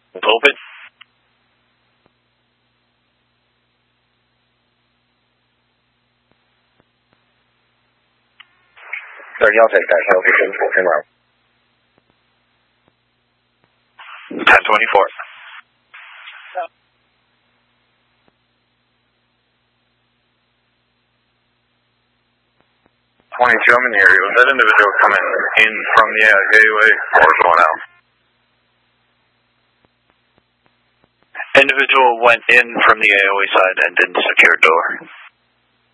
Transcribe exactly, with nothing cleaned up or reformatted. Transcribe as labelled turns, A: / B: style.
A: Open.
B: thirty, I'll take that. I'll be tomorrow.
A: ten twenty-four.
C: twenty-two, I'm in the area. Was that individual coming in from the A O A or going out?
A: Individual went in from the A O A side and didn't secure door.